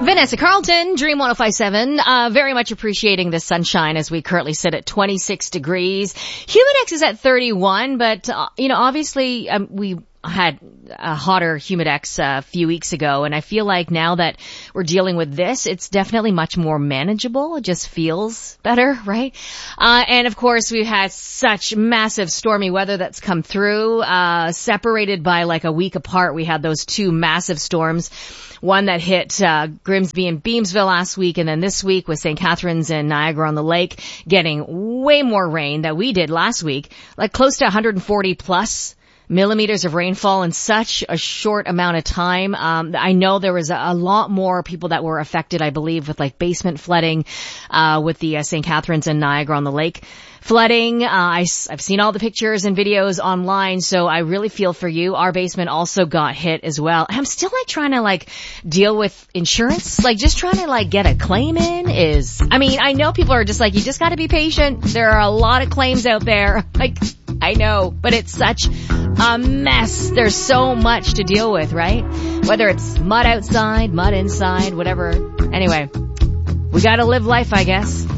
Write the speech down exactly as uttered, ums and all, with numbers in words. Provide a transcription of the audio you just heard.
Vanessa Carlton, Dream one oh five point seven. Uh, very much appreciating the sunshine as we currently sit at twenty-six degrees. Humidex is at thirty-one, but, uh, you know, obviously um, we had a hotter Humidex uh, a few weeks ago, and I feel like now that we're dealing with this, it's definitely much more manageable. It just feels better, right? Uh, and of course, we've had such massive stormy weather that's come through, uh, separated by like a week apart. We had those two massive storms. One that hit uh, Grimsby and Beamsville last week, and then this week with Saint Catharines and Niagara-on-the-Lake getting way more rain than we did last week, like close to one hundred forty plus millimeters of rainfall in such a short amount of time. Um, I know there was a, a lot more people that were affected, I believe, with like basement flooding, uh, with the uh, Saint Catharines and Niagara-on-the-Lake flooding. Uh, I, I've seen all the pictures and videos online, so I really feel for you. Our basement also got hit as well. I'm still like trying to like deal with insurance, like just trying to like get a claim in is, I mean, I know people are just like, you just gotta be patient. There are a lot of claims out there. Like, I know, but it's such a mess. There's so much to deal with, right? Whether it's mud outside, mud inside, whatever. Anyway, we gotta live life, I guess.